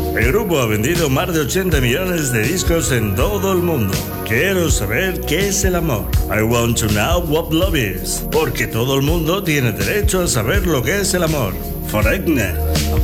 El grupo ha vendido más de 80 millones de discos en todo el mundo. Quiero saber qué es el amor. I want to know what love is. Porque todo el mundo tiene derecho a saber lo que es el amor. Foreigner.